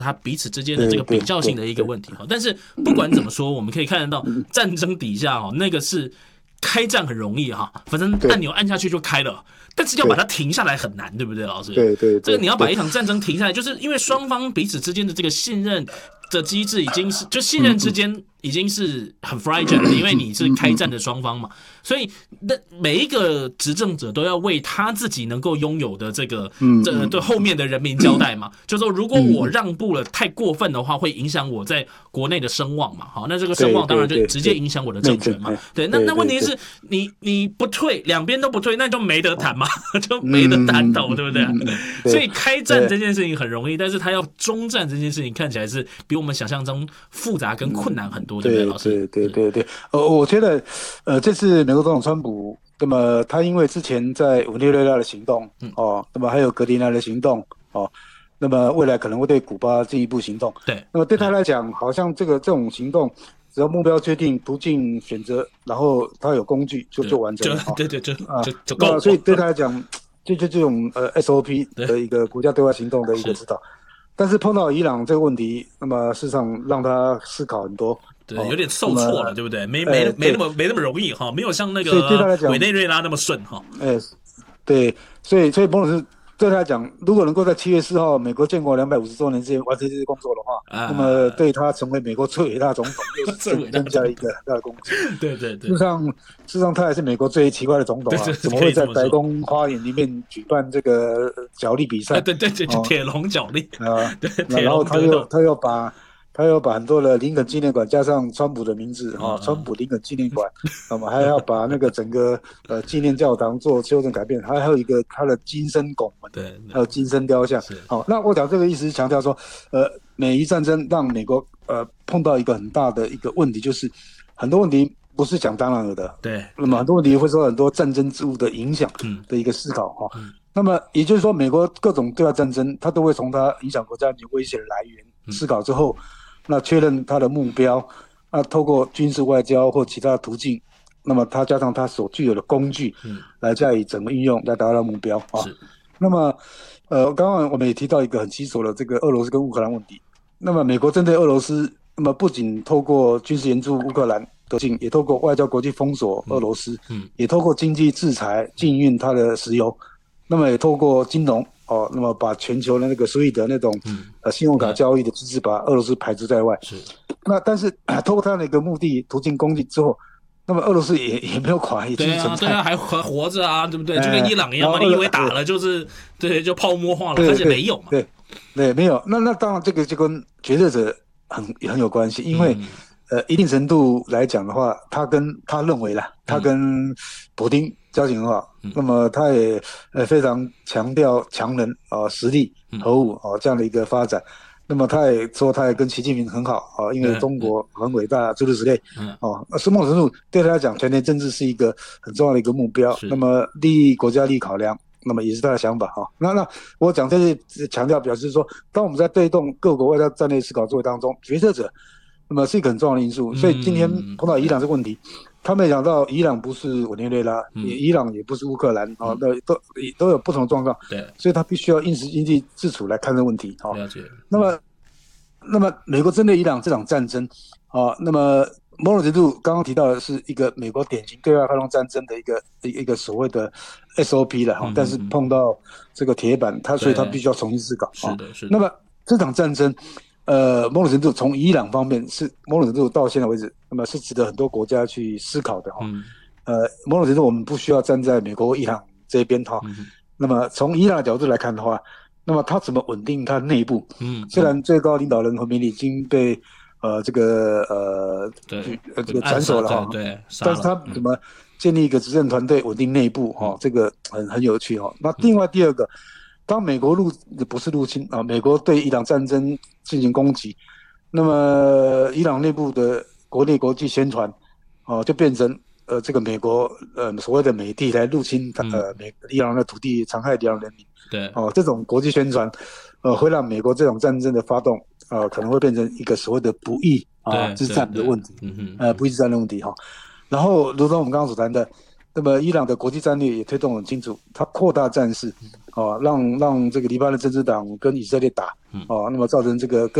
它彼此之间的这个比较性的一个问题。但是不管怎么说，我们可以看得到战争底下那个是开战很容易反正按钮按下去就开了。但是要把它停下来很难，对不对，老师？ 对， 这个你要把一场战争停下来，就是因为双方彼此之间的这个信任的机制已经是，就信任之间已经是很 fragile 了，因为你是开战的双方嘛，所以每一个执政者都要为他自己能够拥有的这个对后面的人民交代嘛，就是说如果我让步了太过分的话，会影响我在国内的声望嘛，好，那这个声望当然就直接影响我的政权嘛，对，那问题是你不退，两边都不退，那就没得谈嘛，就没得谈到，对不对？所以开战这件事情很容易，但是他要中战这件事情看起来是比我们想象中复杂跟困难很多，对不对，老师？ 对，我觉得这次美国总统川普，那么他因为之前在委内瑞拉的行动那么还有格林兰的行动那么未来可能会对古巴进一步行动， 对， 那么对他来讲，好像这种行动，只要目标确定、途径选择，然后他有工具就完成了， 对，就够了。 所以对他来讲，就这种SOP 的一个国家对外行动的一个指导。但是碰到伊朗这个问题，那么事实上让他思考很多， 对，有点受挫了，对不对？没那么容易没有像那个委内瑞拉那么顺对，所以彭老师对他来讲，如果能够在7月4号美国建国250周年之前完成这些工作的话，那么对他成为美国最伟大总统又增加一个很大的功绩。 对， 事实上他还是美国最奇怪的总统啊！怎么会在白宫花园里面举办这个角力比赛？ 对，铁笼角力对，然后他又把很多的林肯纪念馆加上川普的名字川普林肯纪念馆，那么还要把那个整个纪念教堂做修正改变，还有一个他的金身拱门， 对， 还有金身雕像。那我讲这个意思是强调说，美伊战争让美国碰到一个很大的一个问题，就是很多问题不是讲当然的， 对， 那么很多问题会受到很多战争之物的影响的一个思考那么也就是说，美国各种对外战争，它都会从它影响国家安全威胁的来源思考之后，那确认它的目标，那透过军事外交或其他途径，那么它加上它所具有的工具，来加以整个运用，来达到目标那么刚刚我们也提到一个很棘手的这个俄罗斯跟乌克兰问题。那么美国针对俄罗斯，那么不仅透过军事援助乌克兰途径，也透过外交国际封锁俄罗斯，也透过经济制裁禁运它的石油。那么也透过金融那么把全球的那个SWIFT的那种信用卡交易的机制把俄罗斯排除在外。那但是透过他的一个目的途径工具之后，那么俄罗斯也没有垮，也继续存在。 对啊，还活着啊，对不对？就跟伊朗一样嘛，你以为打了就是对，就泡沫化了，而且没有嘛。 对，没有。那当然这个就跟决策者很有关系，因为一定程度来讲的话，他认为啦，他跟普丁交情很好，那么他也非常强调强人实力核武这样的一个发展。那么他也说他也跟习近平很好因为中国很伟大诸如此类是某种程度对他来讲，全球政治是一个很重要的一个目标。那么国家利益考量，那么也是他的想法那我讲这些强调表示说，当我们在推动各国外交战略思考作为当中，决策者那么是一个很重要的因素。所以今天碰到伊朗这个问题，他没想到伊朗不是委内瑞拉，伊朗也不是乌克兰都有不同的状况， 对， 所以他必须要应时经济自处来看这个问题了解。 那么美国针对伊朗这场战争那么某种程度刚刚提到的是一个美国典型对外发动战争的一个所谓的 SOP 了但是碰到这个铁板，所以他必须要重新思考。 是的。 那么这场战争某种程度从伊朗方面是某种程度到现在为止，那么是值得很多国家去思考的某种程度我们不需要站在美国伊朗这边那么从伊朗的角度来看的话，那么他怎么稳定他内部虽然最高领导人侯梅里已经被这个斩首了对， 但是他怎么建立一个执政团队稳定内部这个很有趣那另外第二个，当美国不是入侵美国对伊朗战争进行攻击，那么伊朗内部的国内国际宣传就变成这个美国所谓的美帝来入侵伊朗的土地，残害伊朗人民。 对这种国际宣传会让美国这种战争的发动可能会变成一个所谓的不义之战的问题不义之战的问题然后如同我们刚刚所谈的那么伊朗的国际战略也推动很清楚，他扩大战事，让这个黎巴嫩真主党跟以色列打，那么造成这个